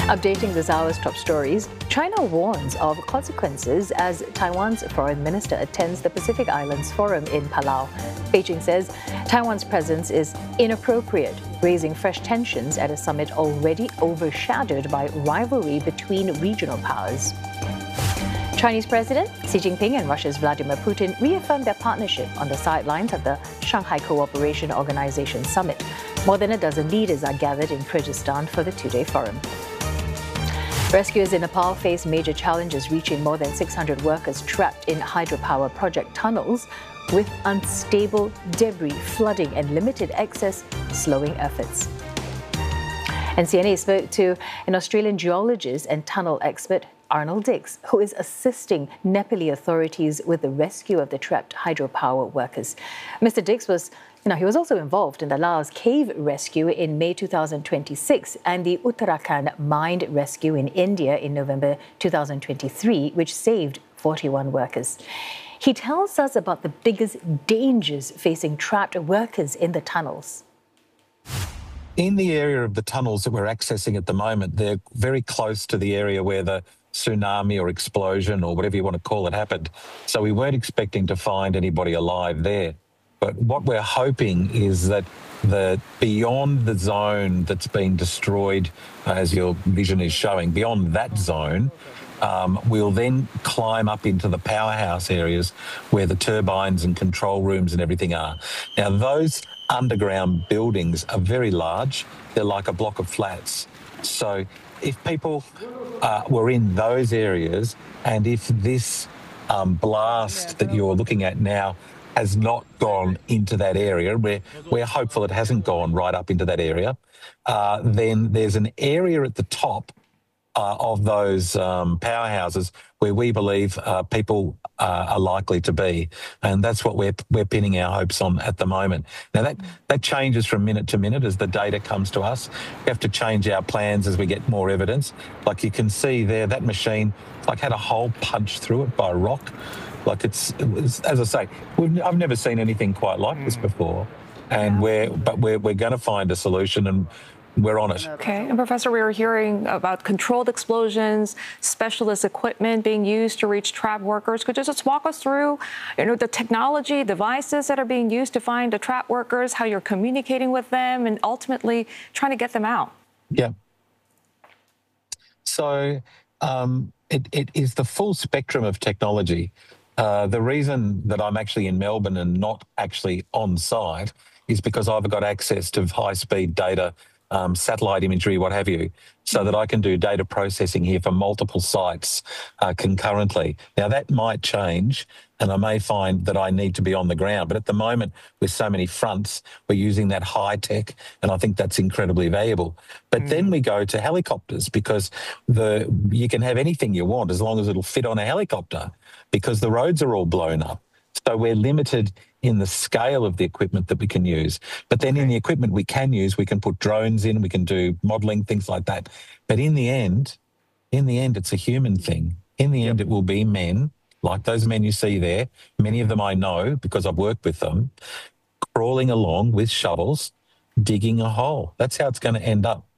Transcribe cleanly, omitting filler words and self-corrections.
Updating this hour's top stories, China warns of consequences as Taiwan's foreign minister attends the Pacific Islands Forum in Palau. Beijing says Taiwan's presence is inappropriate, raising fresh tensions at a summit already overshadowed by rivalry between regional powers. Chinese President Xi Jinping and Russia's Vladimir Putin reaffirmed their partnership on the sidelines of the Shanghai Cooperation Organization summit. More than a dozen leaders are gathered in Kyrgyzstan for the two-day forum. Rescuers in Nepal face major challenges, reaching more than 600 workers trapped in hydropower project tunnels with unstable debris, flooding and limited access slowing efforts. And CNA spoke to an Australian geologist and tunnel expert, Arnold Dix, who is assisting Nepali authorities with the rescue of the trapped hydropower workers. Mr. Dix was he was also involved in the Laos cave rescue in May 2026 and the Uttarakhand mine rescue in India in November 2023, which saved 41 workers. He tells us about the biggest dangers facing trapped workers in the tunnels. In the area of the tunnels that we're accessing at the moment, they're very close to the area where the tsunami or explosion or whatever you want to call it happened. So we weren't expecting to find anybody alive there. But what we're hoping is that beyond the zone that's been destroyed, as your vision is showing, beyond that zone, we'll then climb up into the powerhouse areas where the turbines and control rooms and everything are. Now, those underground buildings are very large. They're like a block of flats. So if people were in those areas, and if this blast that you're looking at now has not gone into that area, we're hopeful it hasn't gone right up into that area, then there's an area at the top of those powerhouses where we believe people are likely to be, and that's what we're pinning our hopes on at the moment. Now that changes from minute to minute as the data comes to us. We have to change our plans as we get more evidence. Like you can see there, that machine had a hole punched through it by a rock. Like it's as I say, I've never seen anything quite like this before, and we're going to find a solution, and we're on it. Okay, and Professor, we were hearing about controlled explosions, specialist equipment being used to reach trapped workers. Could you just walk us through, the technology, devices that are being used to find the trapped workers, how you're communicating with them, and ultimately trying to get them out? Yeah. So it is the full spectrum of technology. The reason that I'm actually in Melbourne and not actually on site is because I've got access to high-speed data, satellite imagery, what have you, so that I can do data processing here for multiple sites concurrently. Now, that might change, and I may find that I need to be on the ground. But at the moment, with so many fronts, we're using that high tech, and I think that's incredibly valuable. But then we go to helicopters, because you can have anything you want as long as it'll fit on a helicopter, because the roads are all blown up. So we're limited in the scale of the equipment that we can use. But then in the equipment we can use, we can put drones in, we can do modelling, things like that. But in the end, it's a human thing. In the end, it will be men, like those men you see there. Many of them I know because I've worked with them, crawling along with shovels, digging a hole. That's how it's going to end up.